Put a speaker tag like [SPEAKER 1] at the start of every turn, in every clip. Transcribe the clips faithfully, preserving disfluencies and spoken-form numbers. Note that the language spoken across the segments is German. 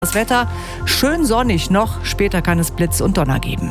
[SPEAKER 1] Das Wetter schön sonnig noch, später kann es Blitz und Donner geben.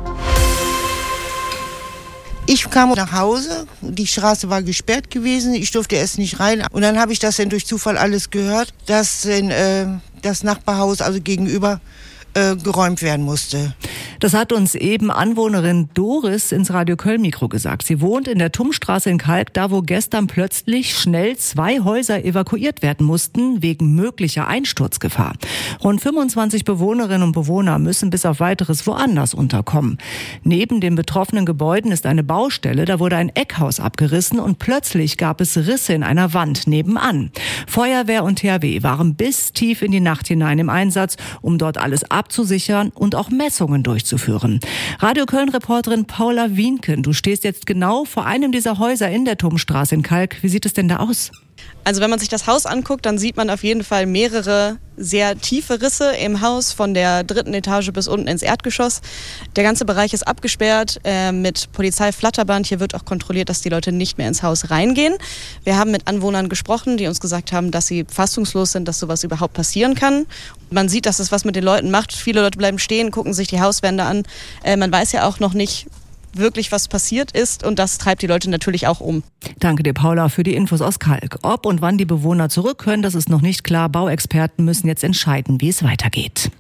[SPEAKER 2] Ich kam nach Hause, die Straße war gesperrt gewesen, ich durfte erst nicht rein. Und dann habe ich das dann durch Zufall alles gehört, dass äh, das Nachbarhaus, also gegenüber, äh, geräumt werden musste.
[SPEAKER 1] Das hat uns eben Anwohnerin Doris ins Radio Köln-Mikro gesagt. Sie wohnt in der Tummstraße in Kalk, da wo gestern plötzlich schnell zwei Häuser evakuiert werden mussten, wegen möglicher Einsturzgefahr. Rund fünfundzwanzig Bewohnerinnen und Bewohner müssen bis auf Weiteres woanders unterkommen. Neben den betroffenen Gebäuden ist eine Baustelle, da wurde ein Eckhaus abgerissen und plötzlich gab es Risse in einer Wand nebenan. Feuerwehr und T H W waren bis tief in die Nacht hinein im Einsatz, um dort alles abzusichern und auch Messungen durchzuführen. Führen. Radio Köln-Reporterin Paula Wienken, du stehst jetzt genau vor einem dieser Häuser in der Tummstraße in Kalk. Wie sieht es denn da aus?
[SPEAKER 3] Also wenn man sich das Haus anguckt, dann sieht man auf jeden Fall mehrere sehr tiefe Risse im Haus, von der dritten Etage bis unten ins Erdgeschoss. Der ganze Bereich ist abgesperrt äh, mit Polizeiflatterband. Hier wird auch kontrolliert, dass die Leute nicht mehr ins Haus reingehen. Wir haben mit Anwohnern gesprochen, die uns gesagt haben, dass sie fassungslos sind, dass sowas überhaupt passieren kann. Man sieht, dass es was mit den Leuten macht. Viele Leute bleiben stehen, gucken sich die Hauswände an. Äh, man weiß ja auch noch nicht wirklich, was passiert ist, und das treibt die Leute natürlich auch um.
[SPEAKER 1] Danke dir, Paula, für die Infos aus Kalk. Ob und wann die Bewohner zurück können, das ist noch nicht klar. Bauexperten müssen jetzt entscheiden, wie es weitergeht.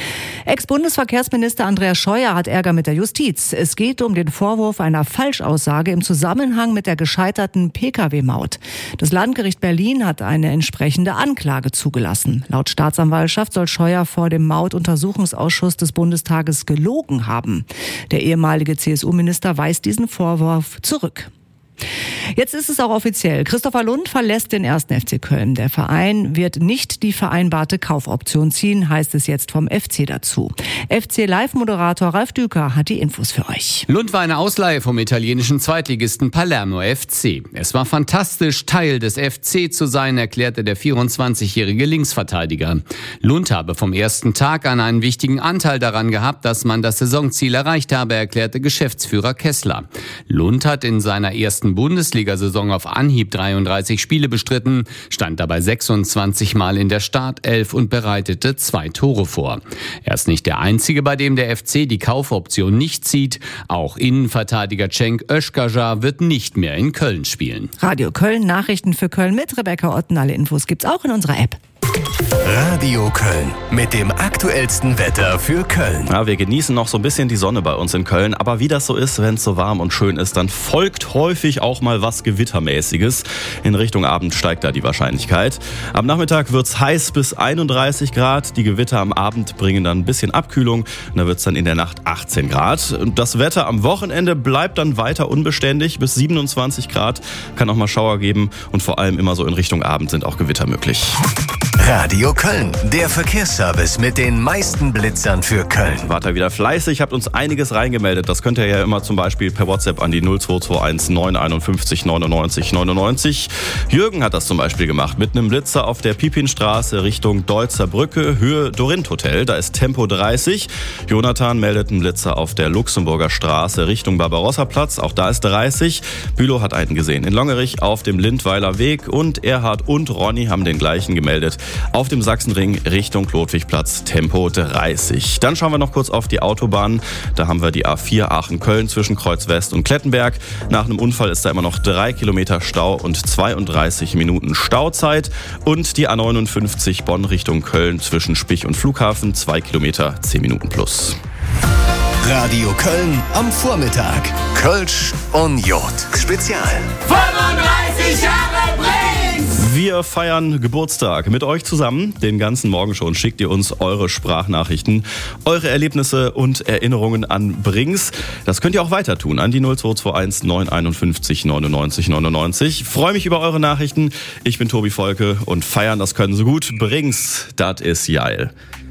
[SPEAKER 1] Ex-Bundesverkehrsminister Andreas Scheuer hat Ärger mit der Justiz. Es geht um den Vorwurf einer Falschaussage im Zusammenhang mit der gescheiterten P K W-Maut. Das Landgericht Berlin hat eine entsprechende Anklage zugelassen. Laut Staatsanwaltschaft soll Scheuer vor dem Mautuntersuchungsausschuss des Bundestages gelogen haben. Der ehemalige C S U-Minister weist diesen Vorwurf zurück. Jetzt ist es auch offiziell. Christopher Lund verlässt den ersten F C Köln. Der Verein wird nicht die vereinbarte Kaufoption ziehen, heißt es jetzt vom F C dazu. F C-Live-Moderator Ralf Düker hat die Infos für euch.
[SPEAKER 4] Lund war eine Ausleihe vom italienischen Zweitligisten Palermo F C. Es war fantastisch, Teil des F C zu sein, erklärte der vierundzwanzigjährige Linksverteidiger. Lund habe vom ersten Tag an einen wichtigen Anteil daran gehabt, dass man das Saisonziel erreicht habe, erklärte Geschäftsführer Kessler. Lund hat in seiner ersten Bundesliga-Saison auf Anhieb dreiunddreißig Spiele bestritten, stand dabei sechsundzwanzig Mal in der Startelf und bereitete zwei Tore vor. Er ist nicht der Einzige, bei dem der F C die Kaufoption nicht zieht. Auch Innenverteidiger Cenk Özkajar wird nicht mehr in Köln spielen.
[SPEAKER 1] Radio Köln, Nachrichten für Köln mit Rebecca Otten. Alle Infos gibt's auch in unserer App.
[SPEAKER 5] Radio Köln mit dem aktuellsten Wetter für Köln.
[SPEAKER 6] Ja, wir genießen noch so ein bisschen die Sonne bei uns in Köln, aber wie das so ist, wenn es so warm und schön ist, dann folgt häufig auch mal was Gewittermäßiges. In Richtung Abend steigt da die Wahrscheinlichkeit. Am Nachmittag wird's heiß bis einunddreißig Grad. Die Gewitter am Abend bringen dann ein bisschen Abkühlung. Und da wird's dann in der Nacht achtzehn Grad. Und das Wetter am Wochenende bleibt dann weiter unbeständig bis siebenundzwanzig Grad. Kann auch mal Schauer geben und vor allem immer so in Richtung Abend sind auch Gewitter möglich.
[SPEAKER 5] Radio Köln, der Verkehrsservice mit den meisten Blitzern für Köln.
[SPEAKER 6] Wart ihr wieder fleißig, habt uns einiges reingemeldet. Das könnt ihr ja immer zum Beispiel per WhatsApp an die null zwei zwei eins neun einundfünfzig neunundneunzig neunundneunzig. Jürgen hat das zum Beispiel gemacht mit einem Blitzer auf der Pipinstraße Richtung Deutzer Brücke, Höhe Dorint Hotel. Da ist Tempo dreißig. Jonathan meldet einen Blitzer auf der Luxemburger Straße Richtung Barbarossa-Platz. Auch da ist dreißig. Bülow hat einen gesehen in Longerich auf dem Lindweiler Weg. Und Erhard und Ronny haben den gleichen gemeldet auf dem Sachsenring Richtung Klotwigplatz, Tempo dreißig. Dann schauen wir noch kurz auf die Autobahn. Da haben wir die A vier Aachen-Köln zwischen Kreuz West und Klettenberg. Nach einem Unfall ist da immer noch drei Kilometer Stau und zweiunddreißig Minuten Stauzeit. Und die A neunundfünfzig Bonn Richtung Köln zwischen Spich und Flughafen, zwei Kilometer, zehn Minuten plus.
[SPEAKER 5] Radio Köln am Vormittag. Kölsch und Jod. Spezial.
[SPEAKER 7] fünfunddreißig Jahre Brings!
[SPEAKER 6] Wir feiern Geburtstag mit euch zusammen. Den ganzen Morgen schon schickt ihr uns eure Sprachnachrichten, eure Erlebnisse und Erinnerungen an Brings. Das könnt ihr auch weiter tun an die null zwei zwei eins neun einundfünfzig neunundneunzig neunundneunzig. Freue mich über eure Nachrichten. Ich bin Tobi Volke und feiern, das können so gut. Brings, das ist geil.